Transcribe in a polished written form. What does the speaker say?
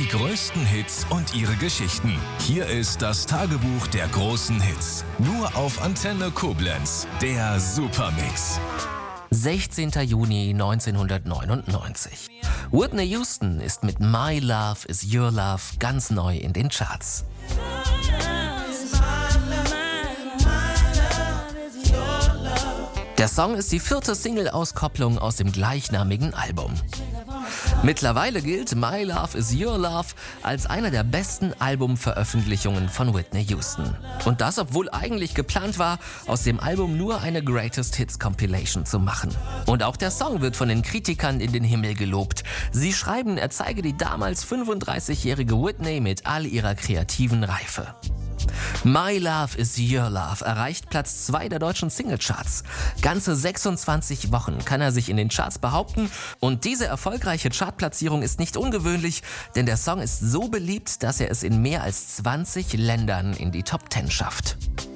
Die größten Hits und ihre Geschichten. Hier ist das Tagebuch der großen Hits. Nur auf Antenne Koblenz. Der Supermix. 16. Juni 1999. Whitney Houston ist mit My Love is Your Love ganz neu in den Charts. Der Song ist die 4. Single-Auskopplung aus dem gleichnamigen Album. Mittlerweile gilt My Love is Your Love als eine der besten Albumveröffentlichungen von Whitney Houston. Und das, obwohl eigentlich geplant war, aus dem Album nur eine Greatest Hits Compilation zu machen. Und auch der Song wird von den Kritikern in den Himmel gelobt. Sie schreiben, er zeige die damals 35-jährige Whitney mit all ihrer kreativen Reife. My Love is Your Love erreicht Platz 2 der deutschen Singlecharts. Ganze 26 Wochen kann er sich in den Charts behaupten und diese erfolgreiche Chartplatzierung ist nicht ungewöhnlich, denn der Song ist so beliebt, dass er es in mehr als 20 Ländern in die Top 10 schafft.